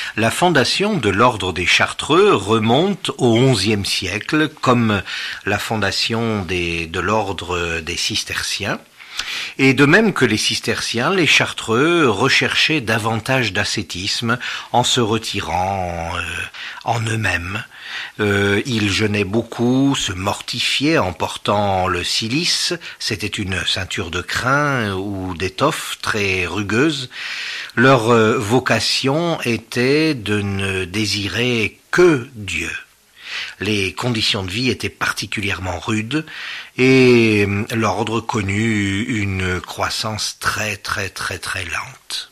La fondation de l'ordre des Chartreux remonte au XIe siècle, comme la fondation de l'ordre des Cisterciens. Et de même que les Cisterciens, les Chartreux recherchaient davantage d'ascétisme en se retirant en eux-mêmes. Ils jeûnaient beaucoup, se mortifiaient en portant le cilice, c'était une ceinture de crin ou d'étoffe très rugueuse. Leur vocation était de ne désirer que Dieu. Les conditions de vie étaient particulièrement rudes et l'ordre connut une croissance très lente.